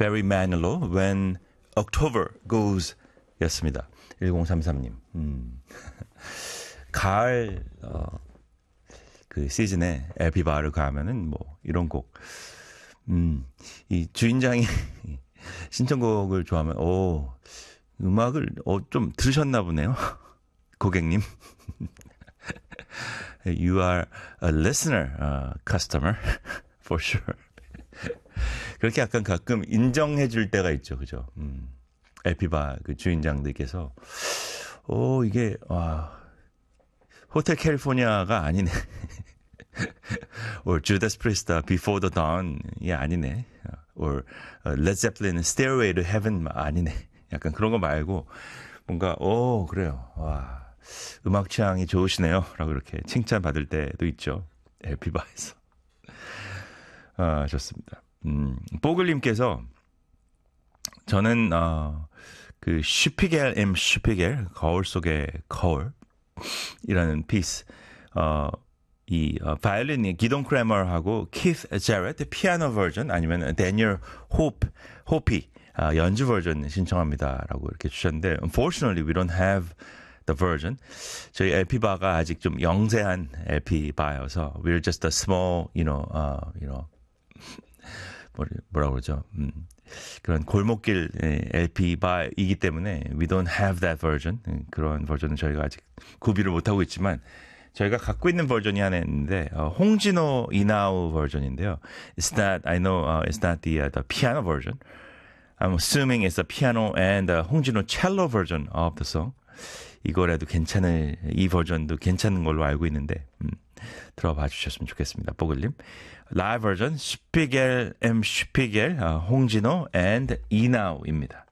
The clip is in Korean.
Barry Manilow, When October Goes 였습니다. 1033님. 가을, 그 시즌에 LP바를 가면은 뭐, 이런 곡. 이 주인장이 신청곡을 좋아하면, 음악을, 좀 들으셨나 보네요. 고객님. You are a listener, customer, for sure. 그렇게 약간 가끔 인정해 줄 때가 있죠. 그죠? LP바 그 주인장들께서, 이게, 호텔 캘리포니아가 아니네. or Judas Priest, Before the Dawn이 아니네. or Led Zeppelin, Stairway to Heaven 아니네. 약간 그런 거 말고, 뭔가, 그래요. 와, 음악 취향이 좋으시네요. 라고 이렇게 칭찬받을 때도 있죠. LP바에서. 좋습니다. 뽀글님께서, 저는, 그, 슈피겔 M. 슈피겔, 거울 속의 거울, 이라는 피스, 이, 바이올린이 기동 크래머하고 키스 제렛, 피아노 버전, 아니면 데니얼 호피, 연주 버전 신청합니다. 라고 이렇게 주셨는데, unfortunately, we don't have the version. 저희 LP바가 아직 좀 영세한 LP바여서, we're just a small, 뭐라고 그러죠? 그런 골목길 LP바이기 때문에 we don't have that version. 그런 버전은 저희가 아직 구비를 못하고 있지만 저희가 갖고 있는 버전이 하나 있는데 홍진호 이나우 버전인데요. I know it's not the piano version. I'm assuming it's the piano and the 홍진호 cello version of the song. 이거라도 이 버전도 괜찮은 걸로 알고 있는데 들어봐 주셨으면 좋겠습니다. 뽀글님. 라이브 버전 슈피겔 M. 슈피겔 홍진호 and 이나우입니다.